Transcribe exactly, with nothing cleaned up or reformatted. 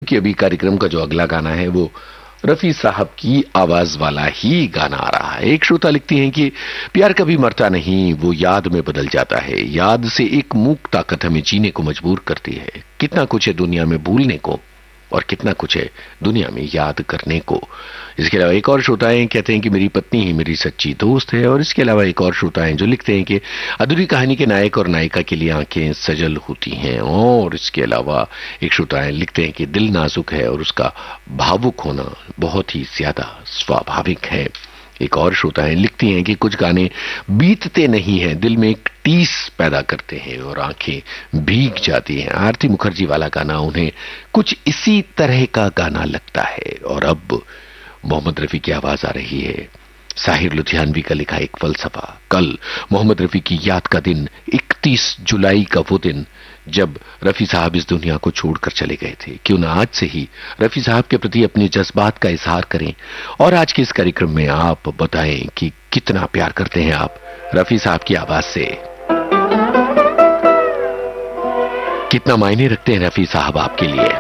कि अभी कार्यक्रम का जो अगला गाना है वो रफी साहब की आवाज वाला ही गाना आ रहा है। एक श्रोता लिखती हैं कि प्यार कभी मरता नहीं, वो याद में बदल जाता है। याद से एक मूक ताकत हमें जीने को मजबूर करती है। कितना कुछ है दुनिया में भूलने को और कितना कुछ है दुनिया में याद करने को। इसके अलावा एक और श्रोता हैं, कहते हैं कि मेरी पत्नी ही मेरी सच्ची दोस्त है। और इसके अलावा एक और श्रोता हैं जो लिखते हैं कि अधूरी कहानी के नायक और नायिका के लिए आंखें सजल होती हैं। और इसके अलावा एक श्रोता हैं लिखते हैं कि दिल नाजुक है और उसका भावुक होना बहुत ही ज्यादा स्वाभाविक है। एक और श्रोता हैं लिखती हैं कि कुछ गाने बीतते नहीं हैं, दिल में एक टीस पैदा करते हैं और आंखें भीग जाती हैं। आरती मुखर्जी वाला गाना उन्हें कुछ इसी तरह का गाना लगता है। और अब मोहम्मद रफी की आवाज आ रही है। साहिर लुधियानवी का लिखा एक फलसफा। कल मोहम्मद रफी की याद का दिन, इकतीस जुलाई का वो दिन जब रफी साहब इस दुनिया को छोड़कर चले गए थे। क्यों ना आज से ही रफी साहब के प्रति अपने जज्बात का इजहार करें और आज के इस कार्यक्रम में आप बताएं कि कितना प्यार करते हैं आप रफी साहब की आवाज से, कितना मायने रखते हैं रफी साहब आपके लिए।